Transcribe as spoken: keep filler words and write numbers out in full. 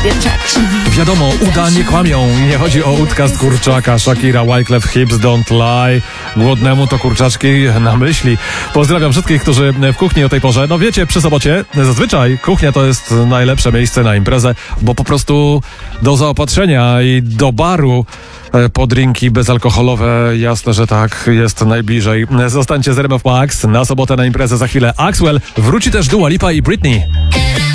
Wiadomo, uda nie kłamią. Nie chodzi o udka z kurczaka. Shakira, Wyclef, Hips, Don't Lie. Głodnemu to kurczaczki na myśli. Pozdrawiam wszystkich, którzy w kuchni o tej porze. No wiecie, przy sobocie zazwyczaj kuchnia to jest najlepsze miejsce na imprezę, bo po prostu do zaopatrzenia i do baru po drinki bezalkoholowe, jasne, że tak, jest najbliżej. Zostańcie z R M F Max. Na sobotę na imprezę za chwilę Axwell. Wróci też Dua Lipa i Britney.